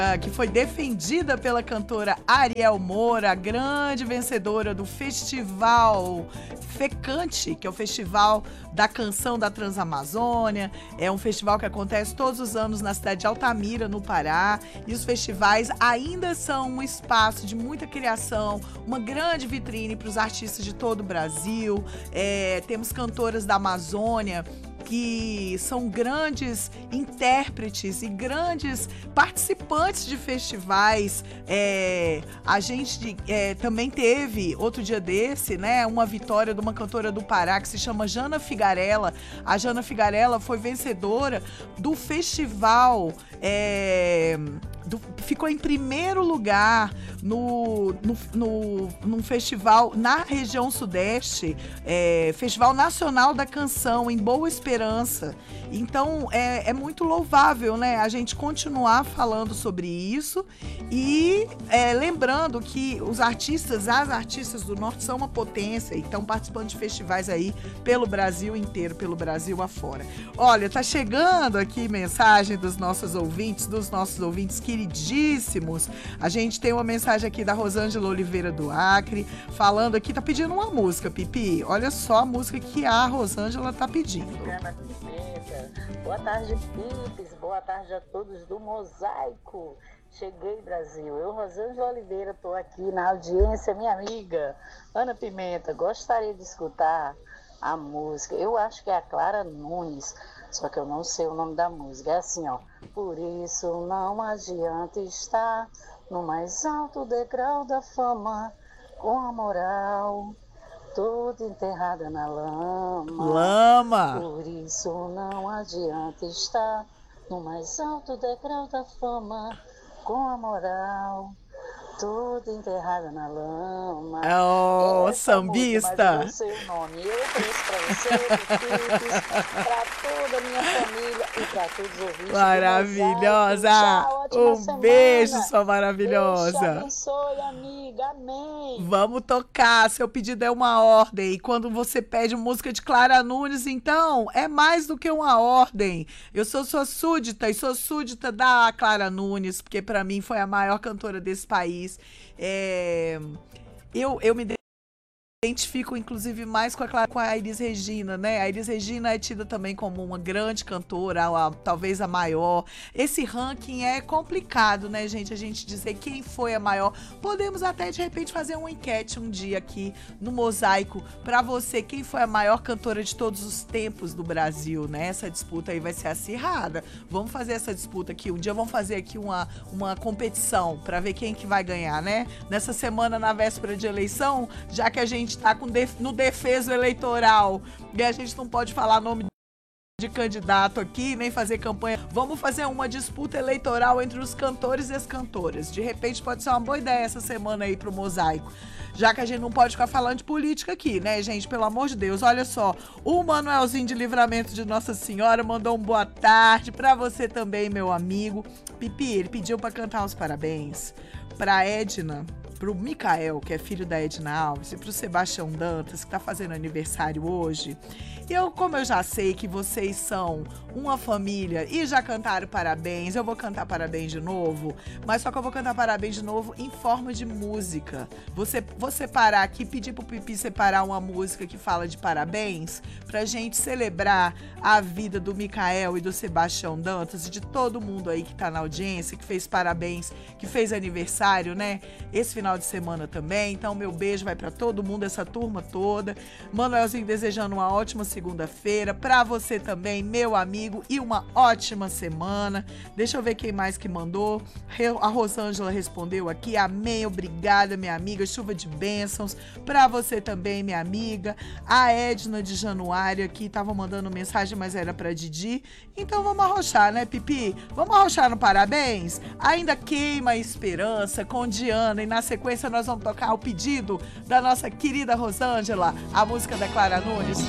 que foi defendida pela cantora Ariel Moura, a grande vencedora do Festival FECANTE, que é o Festival da Canção da Transamazônia. É um festival que acontece todos os anos na cidade de Altamira, no Pará. E os festivais ainda são um espaço de muita criação, uma grande vitrine para os artistas de todo o Brasil. Temos cantoras da Amazônia que são grandes intérpretes e grandes participantes de festivais. A gente também teve, outro dia desse, né, uma vitória de uma cantora do Pará que se chama Jana Figarella. A Jana Figarella foi vencedora do festival, ficou em primeiro lugar num festival na região sudeste, Festival Nacional da Canção, em Boa Esperança. Então, é muito louvável, né, a gente continuar falando sobre isso e lembrando que as artistas do Norte são uma potência e estão participando de festivais aí pelo Brasil inteiro, pelo Brasil afora. Olha, tá chegando aqui mensagem dos nossos ouvintes queridíssimos. A gente tem uma mensagem aqui da Rosângela Oliveira do Acre, falando aqui, tá pedindo uma música, Pipi. Olha só a música que a Rosângela tá pedindo. Boa tarde, Pipes. Boa tarde a todos do Mosaico. Cheguei, Brasil. Eu, Rosângela Oliveira, tô aqui na audiência, minha amiga Ana Pimenta. Gostaria de escutar a música. Eu acho que é a Clara Nunes, só que eu não sei o nome da música. É assim, ó. Por isso não adianta estar no mais alto degrau da fama, com a moral toda enterrada na lama. Por isso não adianta estar no mais alto degrau da fama, com a moral toda enterrada na lama. Sambista! Música, mas eu não sei o nome. Eu ofereço pra você, pra toda a minha família e pra todos os ouvintes. Maravilhosa! Tchau, semana. Beijo, sua maravilhosa! Deus te abençoe, amiga. Amém! Vamos tocar. Seu pedido é uma ordem. E quando você pede música de Clara Nunes, então, é mais do que uma ordem. Eu sou sua súdita e sou súdita da Clara Nunes, porque pra mim foi a maior cantora desse país. Eu me identifico, inclusive, mais com a Elis Regina, né? A Elis Regina é tida também como uma grande cantora, talvez a maior. Esse ranking é complicado, né, gente? A gente dizer quem foi a maior. Podemos até, de repente, fazer uma enquete um dia aqui no Mosaico pra você, quem foi a maior cantora de todos os tempos do Brasil, né? Essa disputa aí vai ser acirrada. Vamos fazer essa disputa aqui. Um dia vamos fazer aqui uma competição pra ver quem que vai ganhar, né? Nessa semana, na véspera de eleição, já que a gente está no defeso eleitoral e a gente não pode falar nome de candidato aqui, nem fazer campanha. Vamos fazer uma disputa eleitoral entre os cantores e as cantoras. De repente pode ser uma boa ideia essa semana aí pro Mosaico. Já que a gente não pode ficar falando de política aqui, né, gente? Pelo amor de Deus, olha só. O Manuelzinho de Livramento de Nossa Senhora mandou um boa tarde pra você também, meu amigo. Pipi, ele pediu pra cantar os parabéns pra Edna, pro Micael, que é filho da Edna Alves, e pro Sebastião Dantas, que tá fazendo aniversário hoje. Como eu já sei que vocês são uma família e já cantaram parabéns, eu vou cantar parabéns de novo, mas só que eu vou cantar parabéns de novo em forma de música. Vou separar aqui, pedir pro Pipi separar uma música que fala de parabéns, pra gente celebrar a vida do Micael e do Sebastião Dantas e de todo mundo aí que tá na audiência, que fez parabéns, que fez aniversário, né? Esse final de semana também. Então, meu beijo vai pra todo mundo, essa turma toda. Manuelzinho desejando uma ótima segunda-feira. Pra você também, meu amigo, e uma ótima semana. Deixa eu ver quem mais que mandou. A Rosângela respondeu aqui. Amém, obrigada, minha amiga. Chuva de bênçãos. Pra você também, minha amiga. A Edna de Januário aqui tava mandando mensagem, mas era pra Didi. Então vamos arrochar, né, Pipi? Vamos arrochar no parabéns? Ainda queima a esperança com Diana. E na sequência nós vamos tocar o pedido da nossa querida Rosângela, a música da Clara Nunes.